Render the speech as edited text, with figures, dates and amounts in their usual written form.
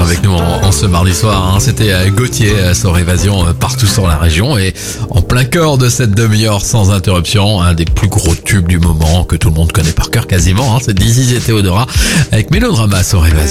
avec nous en ce mardi soir. C'était Gauthier, son évasion partout sur la région. Et en plein cœur de cette demi-heure sans interruption, un des plus gros tubes du moment que tout le monde connaît par cœur quasiment. C'est Dizzy et Théodora avec Mélodrama sur évasion.